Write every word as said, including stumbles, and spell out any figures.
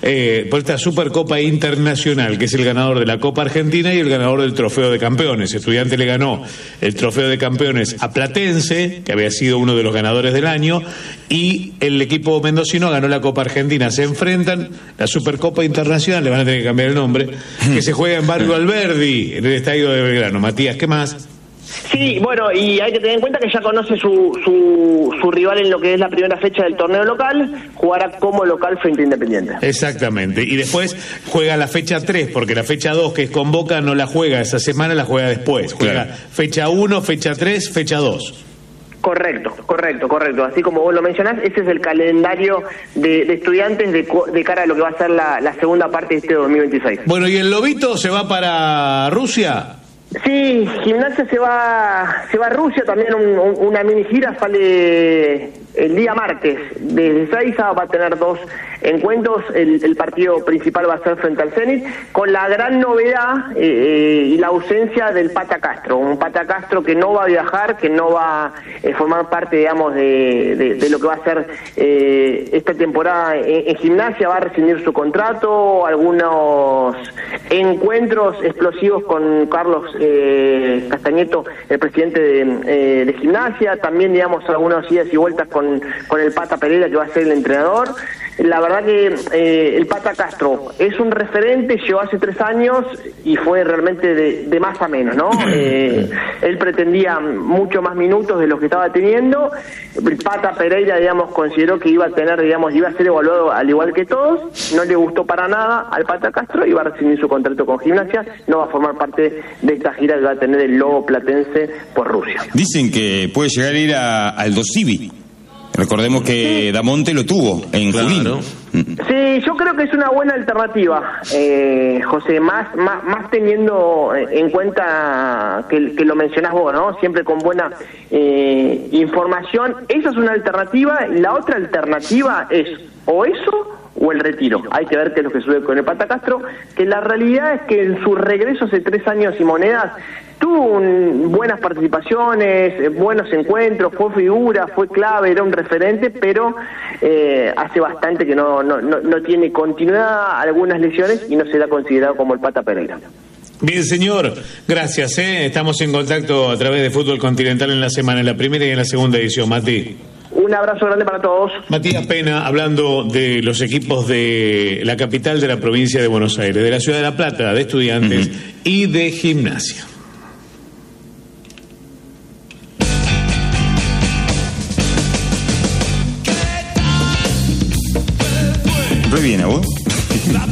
eh, por esta Supercopa Internacional, que es el ganador de la Copa Argentina y el ganador del Trofeo de Campeones. Estudiantes le ganó el Trofeo de Campeones a Platense, que había sido uno de los ganadores del año, y el equipo mendocino ganó la Copa Argentina. Se enfrentan, la Supercopa Internacional, le van a tener que cambiar el nombre, que se juega en Barrio Alberdi, en el estadio de Belgrano. Matías, ¿qué más? Sí, bueno, y hay que tener en cuenta que ya conoce su, su, su rival en lo que es la primera fecha del torneo local, jugará como local frente a Independiente. Exactamente, y después juega la fecha tres, porque la fecha dos, que es con Boca, no la juega esa semana, la juega después. Juega claro. fecha uno, fecha tres, fecha dos. Correcto, correcto, correcto. Así como vos lo mencionás, ese es el calendario de, de Estudiantes de, de cara a lo que va a ser la, la segunda parte de este dos mil veintiséis. Bueno, ¿y el Lobito se va para Rusia? Sí, Gimnasia se va se va a Rusia, también un, un, una mini gira, sale el día martes, desde Seiza va a tener dos encuentros, el, el partido principal va a ser frente al Zenit, con la gran novedad eh, y la ausencia del Pata Castro, un Pata Castro que no va a viajar, que no va a eh, formar parte, digamos, de, de, de lo que va a ser eh, esta temporada en, en Gimnasia, va a rescindir su contrato, algunos encuentros explosivos con Carlos eh, Castañeto, el presidente de, eh, de Gimnasia, también, digamos, algunas idas y vueltas con, con el Pata Pereira, que va a ser el entrenador. La verdad que eh, el Pata Castro es un referente, llegó hace tres años y fue realmente de, de más a menos, ¿no? Eh, él pretendía mucho más minutos de los que estaba teniendo. El Pata Pereira, digamos, consideró que iba a tener, digamos, iba a ser evaluado al igual que todos. No le gustó para nada al Pata Castro y va a rescindir su contrato con Gimnasia. No va a formar parte de esta gira que va a tener el Lobo Platense por Rusia. Dicen que puede llegar a ir a Aldo Civi. Recordemos que sí. Damonte lo tuvo en claro. Junín. Sí, yo creo que es una buena alternativa, eh, José, más, más más teniendo en cuenta que, que lo mencionás vos, ¿no? Siempre con buena eh, información. Esa es una alternativa. La otra alternativa es o eso o el retiro. Hay que ver qué es lo que sucede con el Pata Castro, que la realidad es que en su regreso hace tres años y monedas tuvo un, buenas participaciones, buenos encuentros, fue figura, fue clave, era un referente, pero eh, hace bastante que no, no, no, no tiene continuidad, algunas lesiones y no será considerado como el Pata Pereira. Bien, señor, gracias, ¿eh? Estamos en contacto a través de Fútbol Continental en la semana, en la primera y en la segunda edición, Mati. Un abrazo grande para todos. Matías Pena, hablando de los equipos de la capital de la provincia de Buenos Aires, de la ciudad de La Plata, de Estudiantes uh-huh. y de Gimnasia. Re bien, ¿a vos?